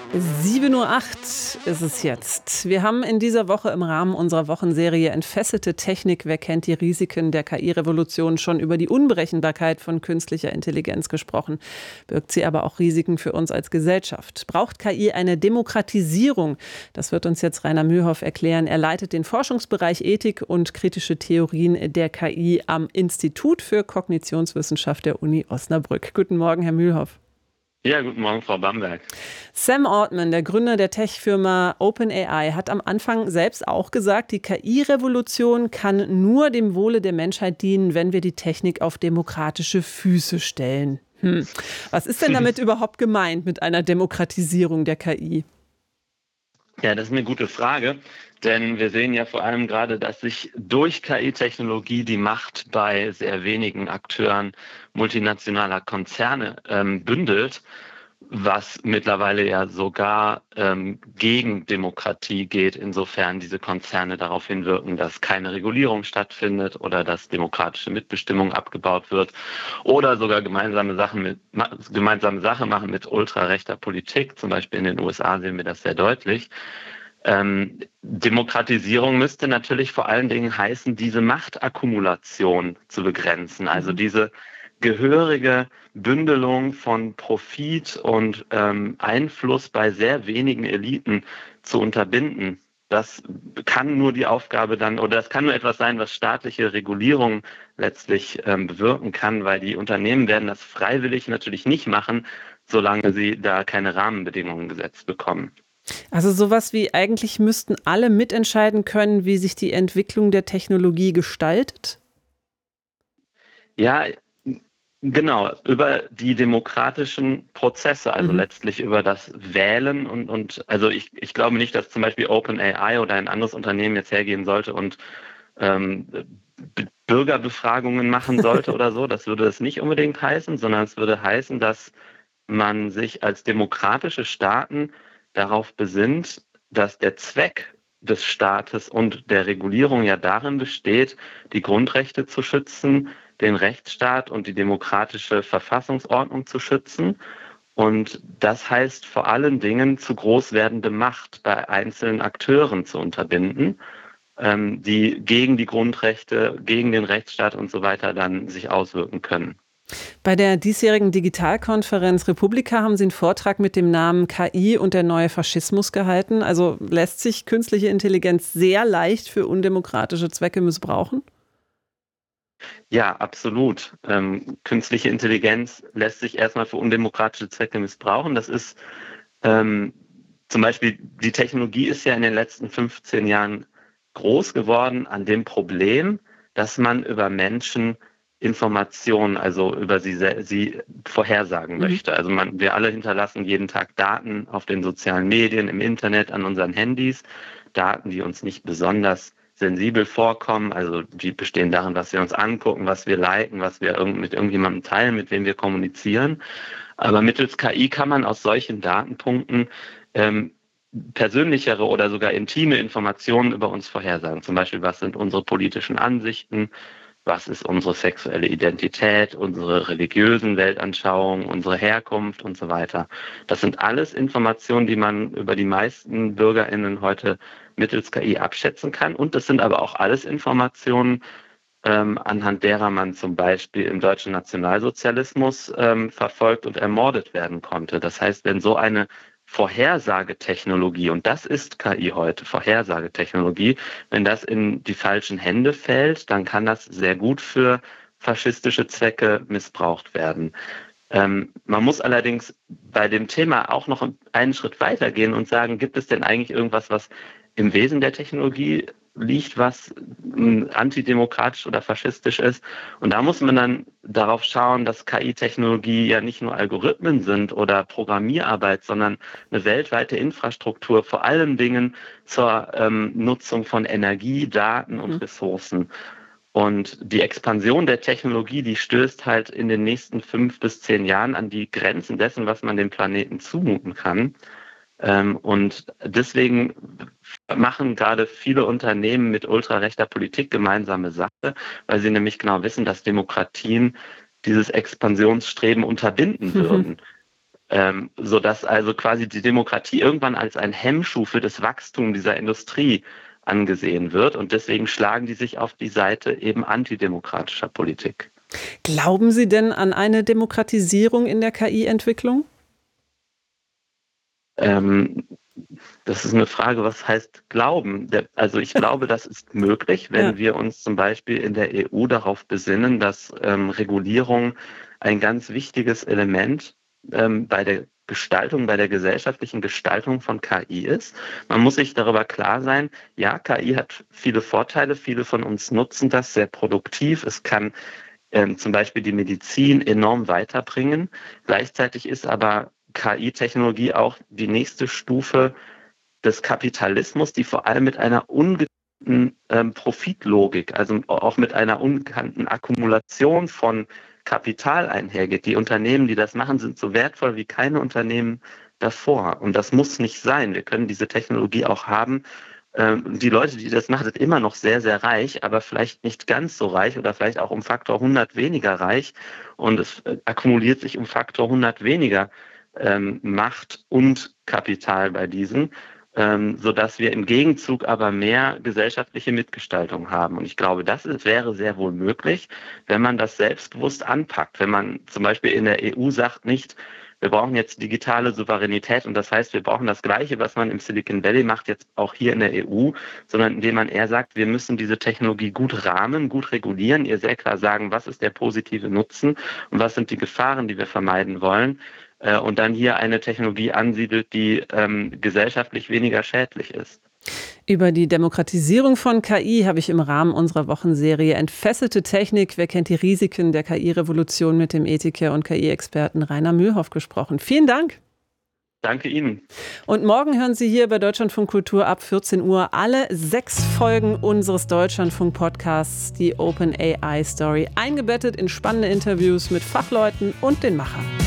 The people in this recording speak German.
7:08 Uhr ist es jetzt. Wir haben in dieser Woche im Rahmen unserer Wochenserie Entfesselte Technik, wer kennt die Risiken der KI-Revolution, schon über die Unberechenbarkeit von künstlicher Intelligenz gesprochen. Birgt sie aber auch Risiken für uns als Gesellschaft? Braucht KI eine Demokratisierung? Das wird uns jetzt Rainer Mühlhoff erklären. Er leitet den Forschungsbereich Ethik und kritische Theorien der KI am Institut für Kognitionswissenschaft der Uni Osnabrück. Guten Morgen, Herr Mühlhoff. Ja, guten Morgen, Frau Bamberg. Sam Altman, der Gründer der Tech-Firma OpenAI, hat am Anfang selbst auch gesagt, die KI-Revolution kann nur dem Wohle der Menschheit dienen, wenn wir die Technik auf demokratische Füße stellen. Was ist denn damit überhaupt gemeint mit einer Demokratisierung der KI? Ja, das ist eine gute Frage, denn wir sehen ja vor allem gerade, dass sich durch KI-Technologie die Macht bei sehr wenigen Akteuren multinationaler Konzerne bündelt, was mittlerweile ja sogar gegen Demokratie geht, insofern diese Konzerne darauf hinwirken, dass keine Regulierung stattfindet oder dass demokratische Mitbestimmung abgebaut wird oder sogar gemeinsame Sache machen mit ultrarechter Politik. Zum Beispiel in den USA sehen wir das sehr deutlich. Demokratisierung müsste natürlich vor allen Dingen heißen, diese Machtakkumulation zu begrenzen, also diese gehörige Bündelung von Profit und Einfluss bei sehr wenigen Eliten zu unterbinden. Das kann nur die Aufgabe dann, oder das kann nur etwas sein, was staatliche Regulierung letztlich bewirken kann, weil die Unternehmen werden das freiwillig natürlich nicht machen, solange sie da keine Rahmenbedingungen gesetzt bekommen. Also sowas wie, eigentlich müssten alle mitentscheiden können, wie sich die Entwicklung der Technologie gestaltet? Ja, genau, über die demokratischen Prozesse, also letztlich über das Wählen und also ich glaube nicht, dass zum Beispiel OpenAI oder ein anderes Unternehmen jetzt hergehen sollte und Bürgerbefragungen machen sollte oder so. Das würde es nicht unbedingt heißen, sondern es würde heißen, dass man sich als demokratische Staaten darauf besinnt, dass der Zweck des Staates und der Regulierung ja darin besteht, die Grundrechte zu schützen, den Rechtsstaat und die demokratische Verfassungsordnung zu schützen. Und das heißt vor allen Dingen, zu groß werdende Macht bei einzelnen Akteuren zu unterbinden, die gegen die Grundrechte, gegen den Rechtsstaat und so weiter dann sich auswirken können. Bei der diesjährigen Digitalkonferenz Republika haben Sie einen Vortrag mit dem Namen KI und der neue Faschismus gehalten. Also lässt sich künstliche Intelligenz sehr leicht für undemokratische Zwecke missbrauchen? Ja, absolut. Künstliche Intelligenz lässt sich erstmal für undemokratische Zwecke missbrauchen. Das ist zum Beispiel, die Technologie ist ja in den letzten 15 Jahren groß geworden an dem Problem, dass man über Menschen Informationen, also über sie vorhersagen möchte. Also wir alle hinterlassen jeden Tag Daten auf den sozialen Medien, im Internet, an unseren Handys, Daten, die uns nicht besonders sensibel vorkommen, also die bestehen darin, was wir uns angucken, was wir liken, was wir mit irgendjemandem teilen, mit wem wir kommunizieren. Aber mittels KI kann man aus solchen Datenpunkten persönlichere oder sogar intime Informationen über uns vorhersagen. Zum Beispiel, was sind unsere politischen Ansichten, was ist unsere sexuelle Identität, unsere religiösen Weltanschauungen, unsere Herkunft und so weiter. Das sind alles Informationen, die man über die meisten BürgerInnen heute mittels KI abschätzen kann. Und das sind aber auch alles Informationen, anhand derer man zum Beispiel im deutschen Nationalsozialismus verfolgt und ermordet werden konnte. Das heißt, wenn so eine Vorhersagetechnologie, und das ist KI heute, Vorhersagetechnologie, wenn das in die falschen Hände fällt, dann kann das sehr gut für faschistische Zwecke missbraucht werden. Man muss allerdings bei dem Thema auch noch einen Schritt weitergehen und sagen, gibt es denn eigentlich irgendwas, was im Wesen der Technologie liegt, was antidemokratisch oder faschistisch ist? Und da muss man dann darauf schauen, dass KI-Technologie ja nicht nur Algorithmen sind oder Programmierarbeit, sondern eine weltweite Infrastruktur, vor allen Dingen zur Nutzung von Energie, Daten und Ressourcen. Und die Expansion der Technologie, die stößt halt in den nächsten 5 bis 10 Jahren an die Grenzen dessen, was man dem Planeten zumuten kann. Und deswegen machen gerade viele Unternehmen mit ultrarechter Politik gemeinsame Sache, weil sie nämlich genau wissen, dass Demokratien dieses Expansionsstreben unterbinden würden. sodass also quasi die Demokratie irgendwann als ein Hemmschuh für das Wachstum dieser Industrie angesehen wird. Und deswegen schlagen die sich auf die Seite eben antidemokratischer Politik. Glauben Sie denn an eine Demokratisierung in der KI-Entwicklung? Das ist eine Frage, was heißt glauben? Also ich glaube, das ist möglich, wenn wir uns zum Beispiel in der EU darauf besinnen, dass Regulierung ein ganz wichtiges Element bei der Gestaltung, bei der gesellschaftlichen Gestaltung von KI ist. Man muss sich darüber klar sein, ja, KI hat viele Vorteile, viele von uns nutzen das sehr produktiv. Es kann zum Beispiel die Medizin enorm weiterbringen. Gleichzeitig ist aber KI-Technologie auch die nächste Stufe des Kapitalismus, die vor allem mit einer ungekannten Profitlogik, also auch mit einer ungekannten Akkumulation von Kapital einhergeht. Die Unternehmen, die das machen, sind so wertvoll wie keine Unternehmen davor. Und das muss nicht sein. Wir können diese Technologie auch haben. Die Leute, die das machen, sind immer noch sehr, sehr reich, aber vielleicht nicht ganz so reich oder vielleicht auch um Faktor 100 weniger reich. Und es akkumuliert sich um Faktor 100 weniger Macht und Kapital bei diesen, sodass wir im Gegenzug aber mehr gesellschaftliche Mitgestaltung haben. Und ich glaube, das wäre sehr wohl möglich, wenn man das selbstbewusst anpackt. Wenn man zum Beispiel in der EU sagt nicht, wir brauchen jetzt digitale Souveränität und das heißt, wir brauchen das Gleiche, was man im Silicon Valley macht, jetzt auch hier in der EU, sondern indem man eher sagt, wir müssen diese Technologie gut rahmen, gut regulieren, ihr sehr klar sagen, was ist der positive Nutzen und was sind die Gefahren, die wir vermeiden wollen. Und dann hier eine Technologie ansiedelt, die gesellschaftlich weniger schädlich ist. Über die Demokratisierung von KI habe ich im Rahmen unserer Wochenserie Entfesselte Technik, wer kennt die Risiken der KI-Revolution mit dem Ethiker und KI-Experten Rainer Mühlhoff gesprochen. Vielen Dank. Danke Ihnen. Und morgen hören Sie hier bei Deutschlandfunk Kultur ab 14 Uhr alle 6 Folgen unseres Deutschlandfunk-Podcasts, die OpenAI Story, eingebettet in spannende Interviews mit Fachleuten und den Machern.